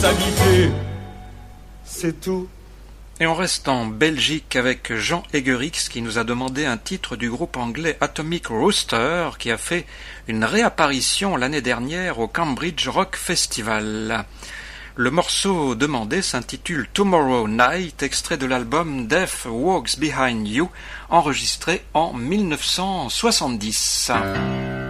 S'habituer, c'est tout. Et on reste en Belgique avec Jean Egerix qui nous a demandé un titre du groupe anglais Atomic Rooster qui a fait une réapparition l'année dernière au Cambridge Rock Festival. Le morceau demandé s'intitule Tomorrow Night, extrait de l'album Death Walks Behind You, enregistré en 1970.